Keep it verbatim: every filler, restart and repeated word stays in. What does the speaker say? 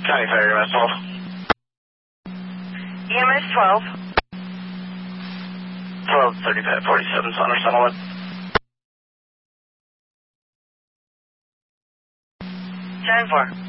County Fire, E M S twelve. E M S twelve. twelve thirty-five forty-seven, Sonner, Sonnerwood. ten four.